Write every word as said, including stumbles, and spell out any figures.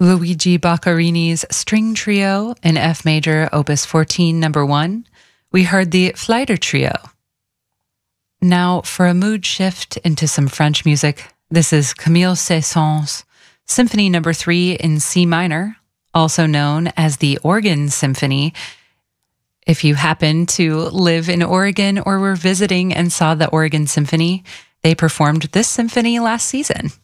Luigi Boccarini's String Trio in F major, opus fourteen, number one. We heard the Flighter Trio. Now, for a mood shift into some French music, this is Camille Saint-Saëns' Symphony number three in C minor, also known as the Organ Symphony. If you happen to live in Oregon or were visiting and saw the Oregon Symphony, they performed this symphony last season.